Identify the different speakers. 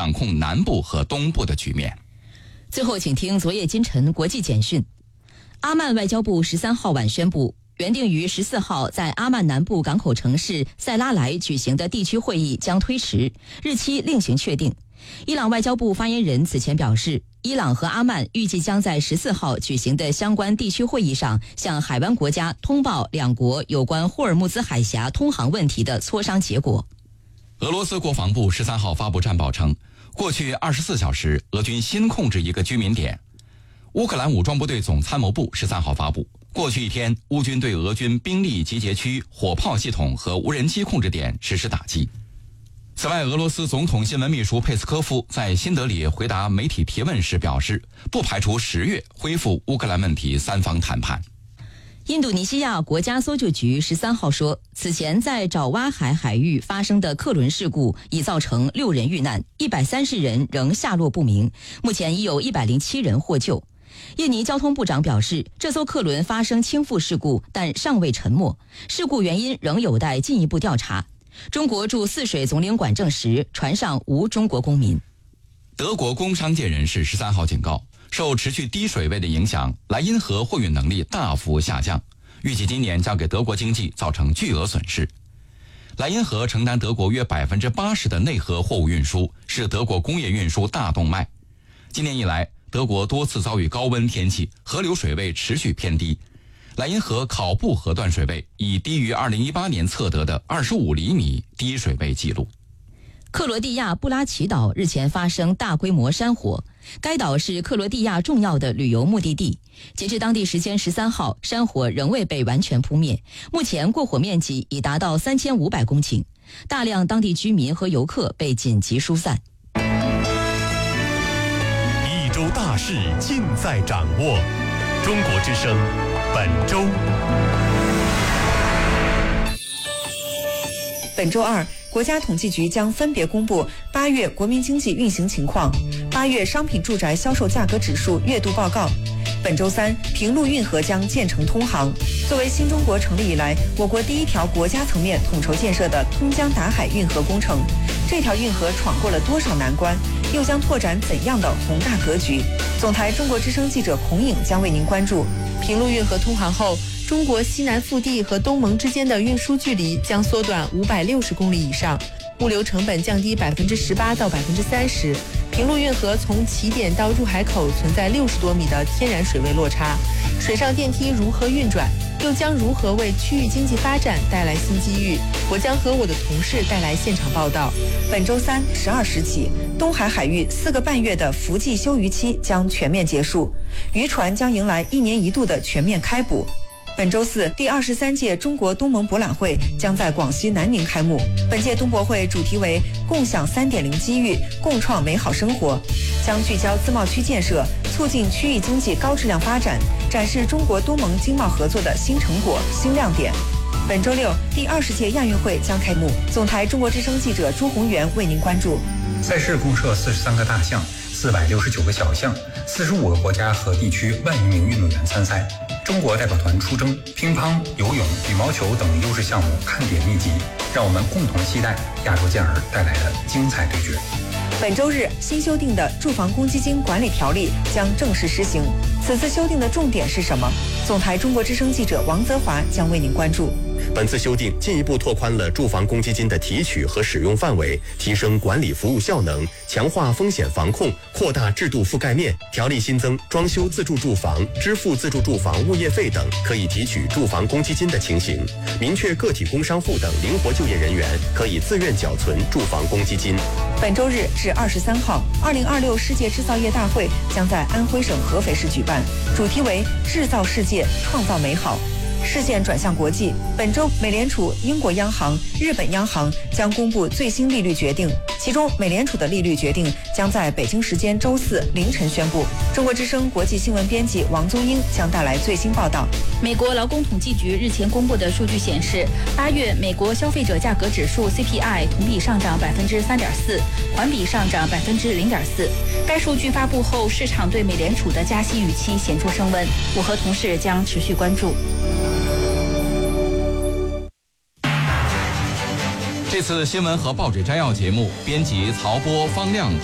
Speaker 1: 掌控南部和东部的局面。
Speaker 2: 最后，请听昨夜今晨国际简讯。阿曼外交部13号晚宣布，原定于14号在阿曼南部港口城市塞拉莱举行的地区会议将推迟，日期另行确定。伊朗外交部发言人此前表示，伊朗和阿曼预计将在14号举行的相关地区会议上，向海湾国家通报两国有关霍尔木兹海峡通航问题的磋商结果。
Speaker 1: 俄罗斯国防部13号发布战报称，过去24小时，俄军新控制一个居民点。乌克兰武装部队总参谋部13号发布，过去一天，乌军对俄军兵力集结区、火炮系统和无人机控制点实施打击。此外，俄罗斯总统新闻秘书佩斯科夫在新德里回答媒体提问时表示，不排除10月恢复乌克兰问题3方谈判。
Speaker 2: 印度尼西亚国家搜救局13号说，此前在爪哇海海域发生的客轮事故已造成6人遇难，130人仍下落不明，目前已有107人获救。印尼交通部长表示，这艘客轮发生倾覆事故，但尚未沉没，事故原因仍有待进一步调查。中国驻泗水总领馆证实，船上无中国公民。
Speaker 1: 德国工商界人士13号警告，受持续低水位的影响，莱茵河货运能力大幅下降，预计今年将给德国经济造成巨额损失。莱茵河承担德国约80%的内河货物运输，是德国工业运输大动脉。今年以来，德国多次遭遇高温天气，河流水位持续偏低。莱茵河考布河段水位已低于2018年测得的25厘米低水位记录。
Speaker 2: 克罗地亚布拉奇岛日前发生大规模山火，该岛是克罗地亚重要的旅游目的地。截至当地时间13号，山火仍未被完全扑灭，目前过火面积已达到3500公顷，大量当地居民和游客被紧急疏散。
Speaker 3: 一周大事尽在掌握，中国之声本周。
Speaker 4: 本周二，国家统计局将分别公布8月国民经济运行情况、8月商品住宅销售价格指数月度报告。本周三，平陆运河将建成通航。作为新中国成立以来我国第一条国家层面统筹建设的通江达海运河工程，这条运河闯过了多少难关，又将拓展怎样的宏大格局？总台中国之声记者孔颖将为您关注。
Speaker 5: 平陆运河通航后，中国西南腹地和东盟之间的运输距离将缩短560公里以上，物流成本降低18%到30%。平陆运河从起点到入海口存在60多米的天然水位落差，水上电梯如何运转，又将如何为区域经济发展带来新机遇？我将和我的同事带来现场报道。
Speaker 4: 本周三12时起，东海海域4个半月的伏季休渔期将全面结束，渔船将迎来1年1度的全面开捕。本周四，第23届中国东盟博览会将在广西南宁开幕。本届东博会主题为“共享3.0机遇，共创美好生活”，将聚焦自贸区建设，促进区域经济高质量发展，展示中国东盟经贸合作的新成果、新亮点。本周六，第20届亚运会将开幕。总台中国之声记者朱宏元为您关注。
Speaker 6: 赛事共设43个大项，469个小项，45个国家和地区1万余名运动员参赛。中国代表团出征，乒乓、游泳、羽毛球等优势项目看点密集，让我们共同期待亚洲健儿带来的精彩对决。
Speaker 4: 本周日，新修订的住房公积金管理条例将正式施行。此次修订的重点是什么？总台中国之声记者王泽华将为您关注。
Speaker 3: 本次修订进一步拓宽了住房公积金的提取和使用范围，提升管理服务效能，强化风险防控，扩大制度覆盖面。条例新增装修自住住房、支付自住住房物业费等可以提取住房公积金的情形，明确个体工商户等灵活就业人员可以自愿缴存住房公积金。
Speaker 4: 本周日至23号，2026世界制造业大会将在安徽省合肥市举办，主题为“制造世界，创造美好”。视线转向国际，本周美联储、英国央行、日本央行将公布最新利率决定，其中美联储的利率决定将在北京时间周四凌晨宣布。中国之声国际新闻编辑王宗英将带来最新报道。
Speaker 7: 美国劳工统计局日前公布的数据显示，8月美国消费者价格指数 CPI 同比上涨3.4%，环比上涨0.4%。该数据发布后，市场对美联储的加息预期显著升温。我和同事将持续关注。
Speaker 1: 这次新闻和报纸摘要节目，编辑曹波、方亮。